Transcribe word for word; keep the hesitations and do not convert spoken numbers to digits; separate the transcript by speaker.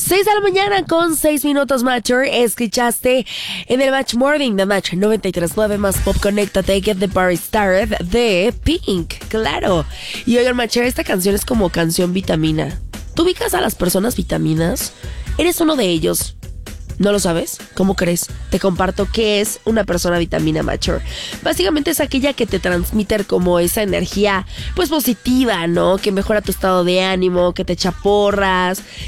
Speaker 1: seis de la mañana con seis minutos, Matcher. Escuchaste en el Match Morning de Match noventa y tres punto nueve más Pop Conéctate, Get the Party Started de Pink, claro. Y oigan, Matcher, esta canción es como canción vitamina. ¿Tú ubicas a las personas vitaminas? ¿Eres uno de ellos? ¿No lo sabes? ¿Cómo crees? Te comparto qué es una persona vitamina, Matcher. Básicamente es aquella que te transmite como esa energía pues positiva, ¿no? Que mejora tu estado de ánimo, que te echa porras,